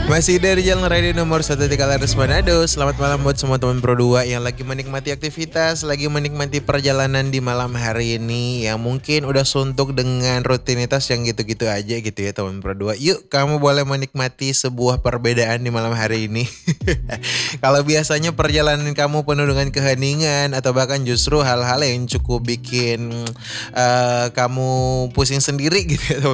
Masih dari Jalan Radio nomor 1 Manado. Selamat malam buat semua teman Pro 2 yang lagi menikmati aktivitas, lagi menikmati perjalanan di malam hari ini, yang mungkin udah suntuk dengan rutinitas yang gitu-gitu aja gitu ya teman Pro 2. Yuk kamu boleh menikmati sebuah perbedaan di malam hari ini. Kalau biasanya perjalanan kamu penuh dengan keheningan atau bahkan justru hal-hal yang cukup bikin kamu pusing sendiri gitu ya